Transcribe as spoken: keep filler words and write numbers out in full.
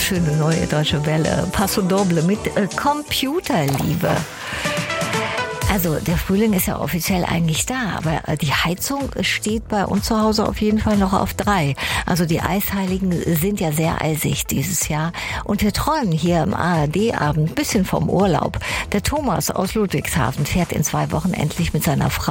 schöne neue Deutsche Welle. Passo Doble mit äh, Computerliebe. Also der Frühling ist ja offiziell eigentlich da, aber die Heizung steht bei uns zu Hause auf jeden Fall noch auf drei. Also die Eisheiligen sind ja sehr eisig dieses Jahr. Und wir träumen hier im A R D-Abend ein bisschen vom Urlaub. Der Thomas aus Ludwigshafen fährt in zwei Wochen endlich mit seiner Frau